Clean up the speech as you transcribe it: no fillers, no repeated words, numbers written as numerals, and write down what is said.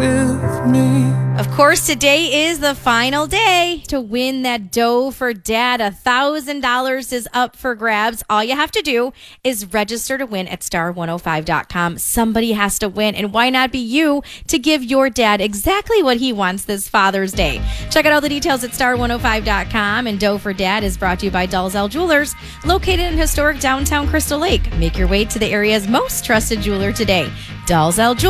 with me. Of course, today is the final day to win that dough for dad. $1,000 is up for grabs. All you have to do is register to win at star105.com. Somebody has to win, and why not be you to give your dad exactly what he wants this Father's Day? Check out all the details at star105.com. And Dough for Dad is brought to you by Dalzell Jewelers, located in historic downtown Crystal Lake. Make your way to the area's most trusted jeweler today, Dalzell Jewelers.